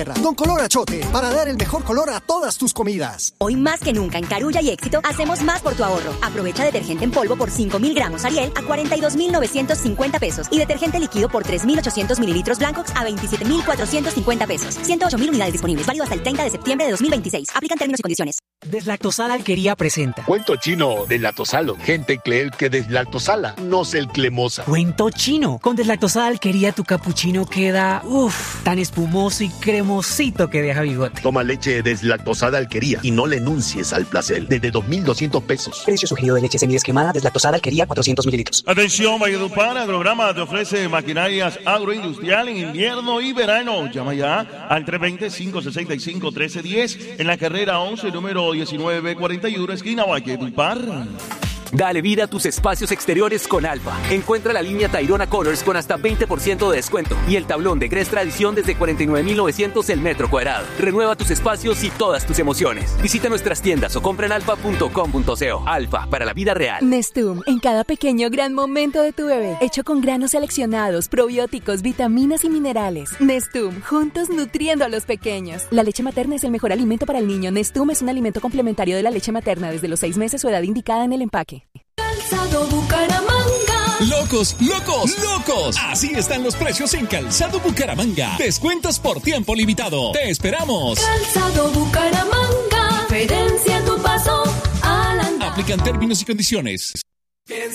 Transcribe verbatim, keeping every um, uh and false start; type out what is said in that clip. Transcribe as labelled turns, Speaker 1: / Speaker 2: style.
Speaker 1: Don Color Achote, para dar el mejor color a todas tus comidas.
Speaker 2: Hoy más que nunca en Carulla y Éxito hacemos más por tu ahorro. Aprovecha detergente en polvo por cinco mil gramos Ariel a cuarenta y dos mil novecientos cincuenta pesos y detergente líquido por tres mil ochocientos mililitros Blancox a veintisiete mil cuatrocientos cincuenta pesos. ciento ocho mil unidades disponibles, válido hasta el treinta de septiembre de dos mil veintiséis. Aplican términos y condiciones.
Speaker 3: Deslactosada Alquería presenta
Speaker 4: Cuento chino deslactosalo. Gente cree que deslactosala no es el cremosa.
Speaker 3: Cuento chino. Con Deslactosada Alquería tu capuchino queda uff, tan espumoso y cremosito que deja bigote.
Speaker 4: Toma leche deslactosada Alquería y no le enuncies al placer. Desde dos mil doscientos pesos.
Speaker 3: Precio sugerido de leche semidesquemada Deslactosada Alquería cuatrocientos mililitros.
Speaker 5: Atención, Valledupar, Agrograma te ofrece maquinarias agroindustrial en invierno y verano. Llama ya al tres dos cero, cinco seis cinco, uno tres uno cero en la carrera once, número diecinueve cuarenta y uno, esquina Valledupar.
Speaker 6: Dale vida a tus espacios exteriores con Alfa. Encuentra la línea Tayrona Colors con hasta veinte por ciento de descuento y el tablón de Gres Tradición desde cuarenta y nueve mil novecientos el metro cuadrado. Renueva tus espacios y todas tus emociones. Visita nuestras tiendas o compra en alfa punto com punto co. Alfa, para la vida real.
Speaker 7: Nestum, en cada pequeño gran momento de tu bebé. Hecho con granos seleccionados, probióticos, vitaminas y minerales. Nestum, juntos nutriendo a los pequeños. La leche materna es el mejor alimento para el niño. Nestum es un alimento complementario de la leche materna desde los seis meses o edad indicada en el empaque.
Speaker 8: Calzado Bucaramanga.
Speaker 9: Locos, locos, locos. Así están los precios en Calzado Bucaramanga. Descuentos por tiempo limitado. Te esperamos.
Speaker 8: Calzado Bucaramanga. Diferencia tu paso al andar.
Speaker 9: Aplican términos y condiciones.